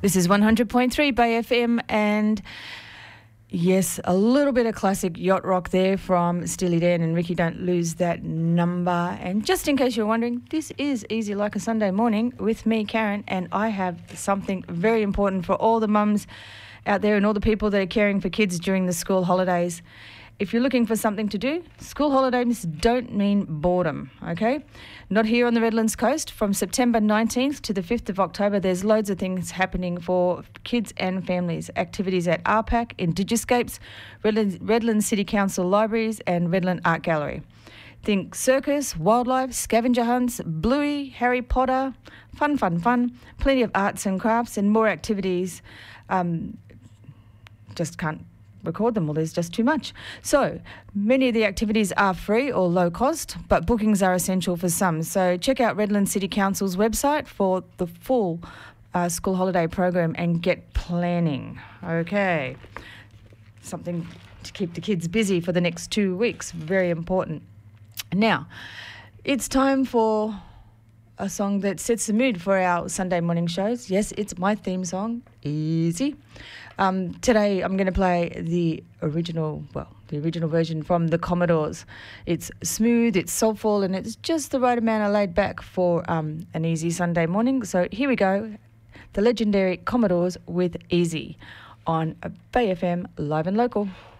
This is 100.3 Bay FM, and yes, a little bit of classic yacht rock there from Steely Dan and Ricky. Don't lose that number. And just in case you're wondering, this is Easy Like a Sunday Morning with me, Karen, and I have something very important for all the mums out there and all the people that are caring for kids during the school holidays. If you're looking for something to do, school holidays don't mean boredom, okay? Not here on the Redlands coast. From September 19th to the 5th of October, there's loads of things happening for kids and families. Activities at RPAC, Indigiscapes, Redlands City Council Libraries and Redland Art Gallery. Think circus, wildlife, scavenger hunts, Bluey, Harry Potter, fun. Plenty of arts and crafts and more activities. Just can't record them all, there's just too much. So many of the activities are free or low cost, but bookings are essential for some. So check out Redland City Council's website for the full school holiday program and get planning. Okay, something to keep the kids busy for the next 2 weeks, very important. Now, it's time for a song that sets the mood for our Sunday morning shows. Yes, it's my theme song, Easy. Today I'm going to play the original version from the Commodores. It's smooth, it's soulful, and it's just the right amount of laid back for an easy Sunday morning. So here we go, the legendary Commodores with Easy on Bay FM Live and Local.